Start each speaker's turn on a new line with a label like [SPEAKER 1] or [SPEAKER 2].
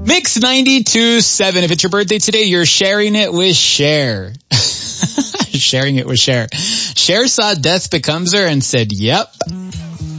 [SPEAKER 1] Mix 92.7. If it's your birthday today, you're sharing it with Cher. Sharing it with Cher. Cher saw Death Becomes Her and said, yep,